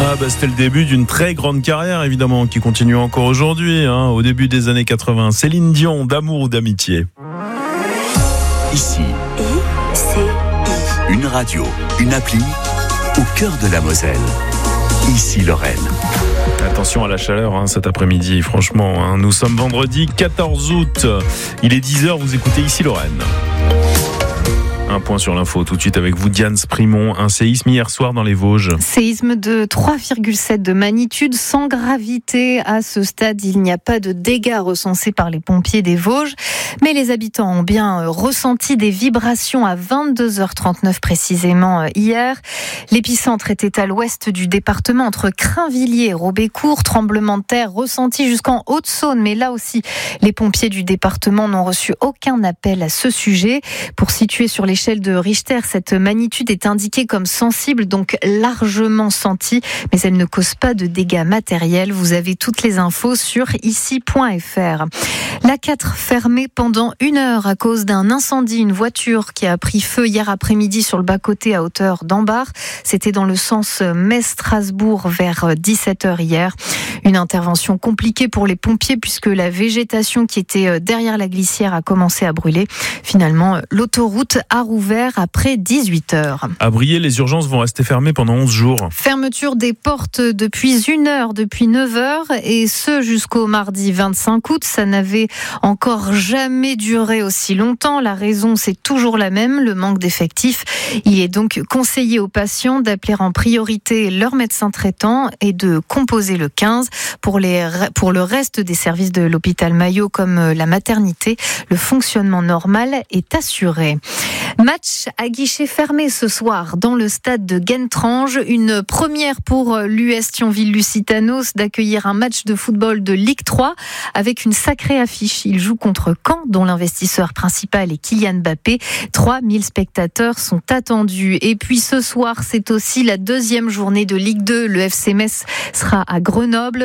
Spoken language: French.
C'était le début d'une très grande carrière, évidemment, qui continue encore aujourd'hui, au début des années 80. Céline Dion, d'amour ou d'amitié. Ici, une radio, une appli, au cœur de la Moselle. Ici Lorraine. Attention à la chaleur cet après-midi, franchement. Nous sommes vendredi 14 août. Il est 10h, vous écoutez Ici Lorraine. Un point sur l'info, tout de suite avec vous, Diane Sprimont. Un séisme hier soir dans les Vosges. Séisme de 3,7 de magnitude, sans gravité. À ce stade, il n'y a pas de dégâts recensés par les pompiers des Vosges. Mais les habitants ont bien ressenti des vibrations à 22h39 précisément hier. L'épicentre était à l'ouest du département, entre Crainvilliers et Robécourt. Tremblement de terre ressenti jusqu'en Haute-Saône. Mais là aussi, les pompiers du département n'ont reçu aucun appel à ce sujet. Pour situer sur l'échelle de Richter, cette magnitude est indiquée comme sensible, donc largement sentie, mais elle ne cause pas de dégâts matériels. Vous avez toutes les infos sur ici.fr. L'A4 fermée pendant 1 heure à cause d'un incendie. Une voiture qui a pris feu hier après-midi sur le bas-côté à hauteur d'Ambar. C'était dans le sens Metz-Strasbourg vers 17h hier. Une intervention compliquée pour les pompiers puisque la végétation qui était derrière la glissière a commencé à brûler. Finalement, l'autoroute a rouvert après 18h. À Briey, les urgences vont rester fermées pendant 11 jours. Fermeture des portes depuis 1 heure, depuis 9h, et ce jusqu'au mardi 25 août. Ça n'avait encore jamais duré aussi longtemps. La raison, c'est toujours la même, le manque d'effectifs. Il est donc conseillé aux patients d'appeler en priorité leur médecin traitant et de composer le 15. Pour le reste des services de l'hôpital Maillot, comme la maternité, le fonctionnement normal est assuré. Match à guichet fermé ce soir dans le stade de Guentrange. Une première pour l'US Thionville-Lusitanos d'accueillir un match de football de Ligue 3 avec une sacrée affiche. Il joue contre Caen, dont l'investisseur principal est Kylian Mbappé. 3000 spectateurs sont attendus. Et puis ce soir, c'est aussi la 2e journée de Ligue 2. Le FC Metz sera à Grenoble.